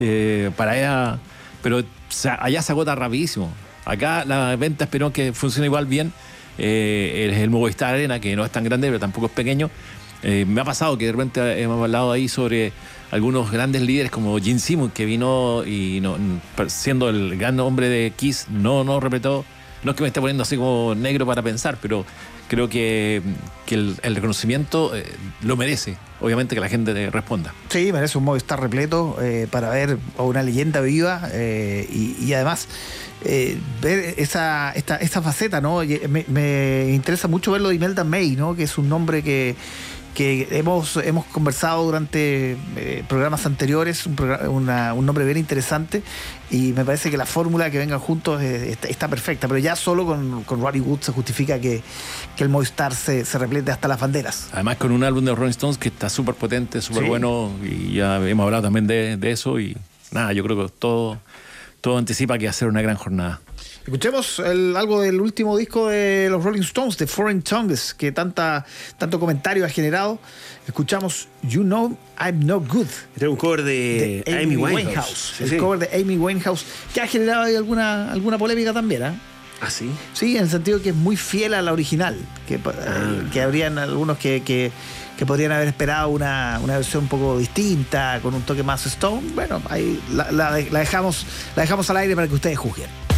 para allá, pero allá se agota rapidísimo. Acá la venta esperamos que funcione igual bien. Es el Movistar Arena, que no es tan grande, pero tampoco es pequeño. Me ha pasado que de repente hemos hablado ahí sobre algunos grandes líderes como Gene Simmons, que vino y siendo el gran hombre de Kiss, no repletó. No es que me esté poniendo así como negro para pensar, pero creo que el reconocimiento lo merece. Obviamente que la gente responda. Sí, merece un Movistar repleto para ver a una leyenda viva y además ver esta faceta, ¿no? Me interesa mucho ver lo de Imelda May, ¿no? Que es un nombre que hemos conversado durante programas anteriores, un nombre bien interesante, y me parece que la fórmula que vengan juntos está perfecta, pero ya solo con Roddy Wood se justifica que el Movistar se replete hasta las banderas. Además con un álbum de Rolling Stones que está súper potente, súper bueno, y ya hemos hablado también de eso, y nada, yo creo que todo anticipa que va a ser una gran jornada. Escuchemos algo del último disco de los Rolling Stones, de Foreign Tongues, que tanto comentario ha generado. Escuchamos You Know I'm No Good. Este es un cover de Amy Winehouse. El cover de Amy Winehouse, que ha generado ahí alguna polémica también, ¿eh? ¿Ah, sí? Sí, en el sentido que es muy fiel a la original, que habrían algunos que podrían haber esperado una versión un poco distinta, con un toque más Stone. Bueno, ahí la dejamos al aire para que ustedes juzguen.